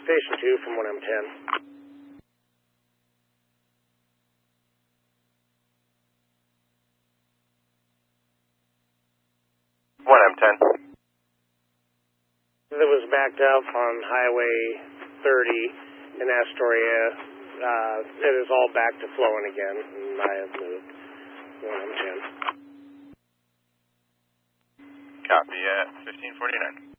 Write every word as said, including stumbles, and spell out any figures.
Station two from one M ten. one M ten. It was backed up on Highway thirty in Astoria. Uh, it is all back to flowing again, and I have moved one M ten. Copy at fifteen forty-nine.